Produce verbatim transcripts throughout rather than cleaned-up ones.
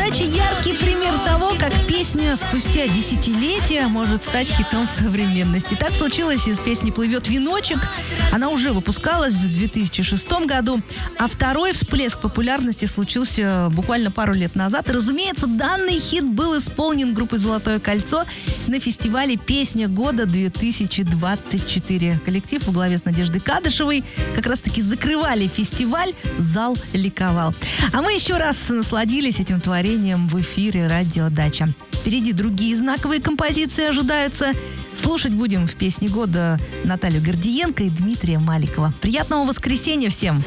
«Радиодача» — яркий пример того, как песня спустя десятилетия может стать хитом современности. Так случилось и с песней «Плывет веночек». Она уже выпускалась в две тысячи шестом году, а второй всплеск популярности случился буквально пару лет назад. И, разумеется, данный хит был исполнен группой «Золотое кольцо» на фестивале «Песня года-две тысячи двадцать четыре». Коллектив во главе с Надеждой Кадышевой как раз-таки закрывали фестиваль, зал ликовал. А мы еще раз насладились этим творением в эфире «Радиодача». Впереди другие знаковые композиции ожидаются. Слушать будем в «Песне года» Наталью Гордиенко и Дмитрия Маликова. Приятного воскресенья всем!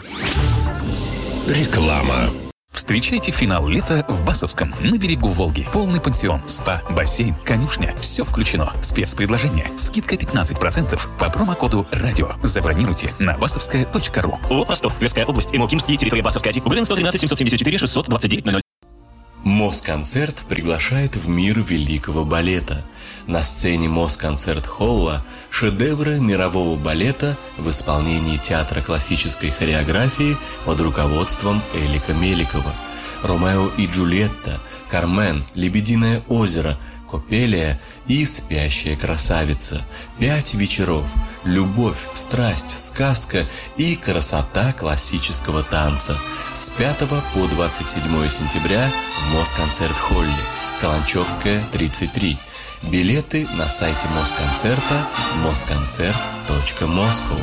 Реклама. Встречайте финал лета в Басовском, на берегу Волги. Полный пансион, спа, бассейн, конюшня. Все включено. Спецпредложение. Скидка пятнадцать процентов по промокоду «Радио». Забронируйте на басовская точка ру. ООО «Простор». Тверская область. МОКИМСКИ. Территория Басовская. Углен сто тринадцать семьсот семьдесят четыре шестьсот двадцать девять ноль ноль. Москонцерт приглашает в мир великого балета. На сцене Москонцерт-холла шедевры мирового балета в исполнении театра классической хореографии под руководством Элика Меликова. «Ромео и Джульетта», «Кармен», «Лебединое озеро», «Копелия» и «Спящая красавица». Пять вечеров. Любовь, страсть, сказка и красота классического танца. С пятого по двадцать седьмое сентября в Москонцерт-холле. Каланчевская, тридцать три. Билеты на сайте Москонцерта москонцерт точка москва.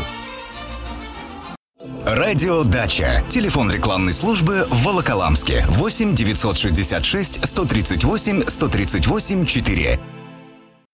Радиодача. Телефон рекламной службы в Волоколамске. восемь девятьсот шестьдесят шесть сто тридцать восемь сто тридцать восемь четыре.